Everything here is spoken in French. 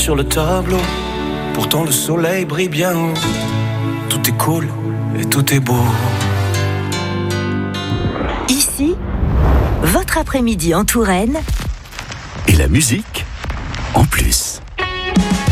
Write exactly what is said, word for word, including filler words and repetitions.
sur le tableau. Pourtant le soleil brille bien haut. Tout est cool et tout est beau. Ici, votre après-midi en Touraine. Et la musique en plus.